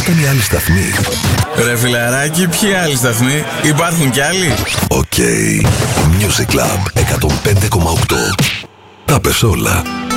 όταν οι άλλοι σταθμοί... Ρε φιλαράκι, ποιοι άλλοι σταθμοί? Υπάρχουν κι άλλοι? Οκ. Music Club 105,8. Τα πες όλα.